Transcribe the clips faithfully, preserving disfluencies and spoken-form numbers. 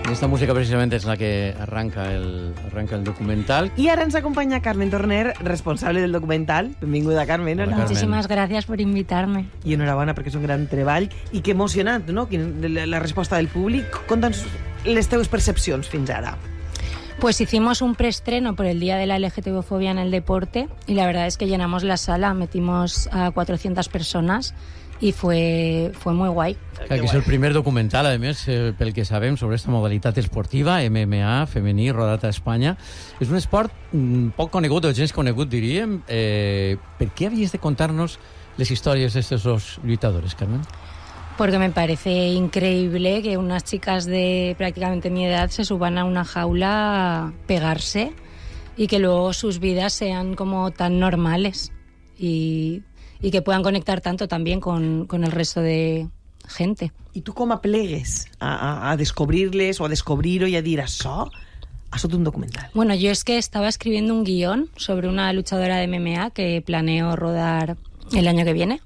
I esta música precisament és la que arranca el, arranca el documental. I ara ens acompanya Carmen Torner, responsable del documental. Benvinguda, Carmen. Hola, Carmen. Muchísimas gracias por invitarme. I enhorabona perquè és un gran treball. I que emocionant, no?, la, la resposta del públic. Conta'ns les teves percepcions fins ara. Pues hicimos un preestreno por el Día de la L G T B-fobia en el deporte y la verdad es que llenamos la sala, metimos a cuatrocientas personas y fue, fue muy guay. Que és el primer documental, a més, eh, pel que sabem, sobre aquesta modalitat esportiva, M M A, femení, rodat a Espanya. És un esport mm, poc conegut, o gens conegut, diríem. Eh, per què havies de contar-nos les històries d'aquestes dos lluitadores, Carmen? Porque me parece increíble que unas chicas de prácticamente mi edad se suban a una jaula a pegarse y que luego sus vidas sean como tan normales y, y que puedan conectar tanto también con, con el resto de gente. I tu com aplegues a, a, a descobrir-les o a descobrir-ho i a dir això? Ha estat un documental. Bueno, yo es que estaba escribiendo un guión sobre una luchadora de M M A que planeo rodar el año que viene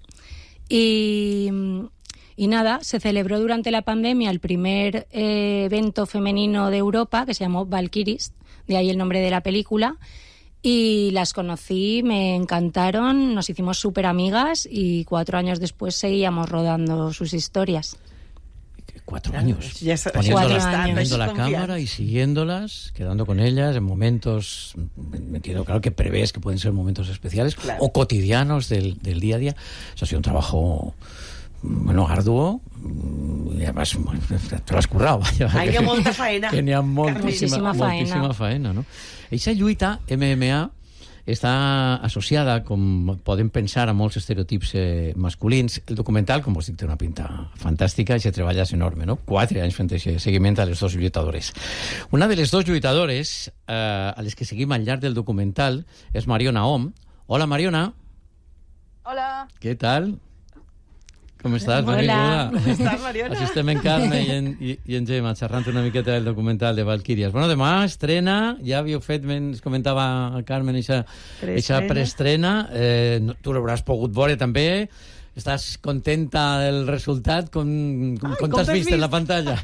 y... Y nada, se celebró durante la pandemia el primer eh, evento femenino de Europa, que se llamó Valkyries, de ahí el nombre de la película, y las conocí, me encantaron, nos hicimos súper amigas y cuatro años después seguíamos rodando sus historias. Cuatro años. Ya está, poniendo cuatro la, años. poniendo la cámara y siguiéndolas, quedando con ellas en momentos, me entiendo, claro que prevés que pueden ser momentos especiales, claro, o cotidianos del, del día a día. Eso ha sido un trabajo... bueno, arduo, i además te l'has currat, vaja. Hi ha molta faena. Que n'hi ha moltíssima, moltíssima faena. moltíssima faena, no? Eixa lluita, M M A, està associada, com podem pensar, a molts estereotips eh, masculins. El documental, com vos dic, té una pinta fantàstica i se treballa enorme, no? Quatre anys fent aquest seguiment a les dues lluitadores. Una de les dues lluitadores eh, a les que seguim al llarg del documental és Mariona Om. Hola, Mariona. Hola. Què tal? Com estàs? Hola. Com estàs, Mariona? Així estem en Carme i en, i, i en Gemma xerrant una miqueta del documental de Valkyries. Bueno, demà estrena, ja havíeu fet, ens comentava el Carmen, aquesta preestrena. Eh, no, tu l'hauràs pogut veure també. Estàs contenta del resultat? Com, com, com t'has vist, vist en la pantalla?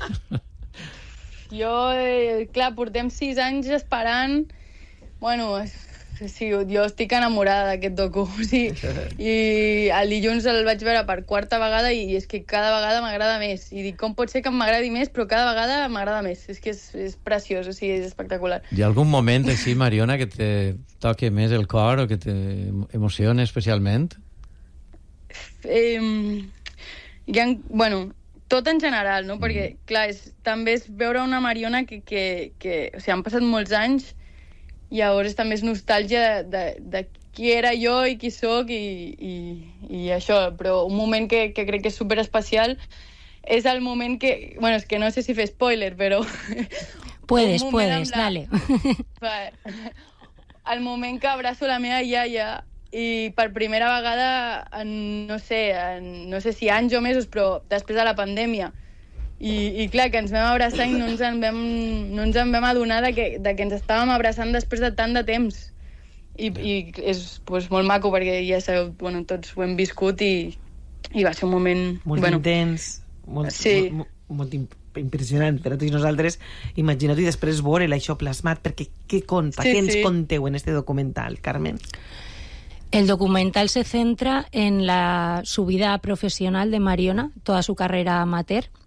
Jo, eh, clar, portem sis anys esperant... Bueno, sí, jo estic enamorada d'aquest docu. Sí. I el dilluns el vaig veure per quarta vegada i és que cada vegada m'agrada més. I dic, com pot ser que m'agradi més, però cada vegada m'agrada més. És que és, és preciós, o sigui, és espectacular. Hi ha algun moment així, Mariona, que te toque més el cor o que te emociona especialment? Eh, hi ha, bueno, tot en general, no? Perquè, clar, és, també és veure una Mariona que, que, que o sigui, han passat molts anys. I llavors també és nostàlgia de, de, de qui era jo i qui sóc i, i, i això, però un moment que, que crec que és superespecial és el moment que, bueno, és que no sé si fer spoiler, però... Puedes, puedes, la... dale. El moment que abraço la meva iaia i per primera vegada en, no sé, en, no sé si anys o mesos, però després de la pandèmia. I, i clar, que ens vam abraçar i no ens en vam, no ens en vam adonar de que, de que ens estàvem abraçant després de tant de temps. I, i és pues, molt maco perquè ja sabeu, bueno, tots ho hem viscut i, i va ser un moment... Molt bueno, intens, molt, sí. molt, molt impressionant per a tots i nosaltres. Imagina't i després veure això plasmat, perquè què conta, sí, què ens sí. conteu en este documental, Carmen? El documental se centra en la, su vida profesional de Mariona, toda su carrera amateur.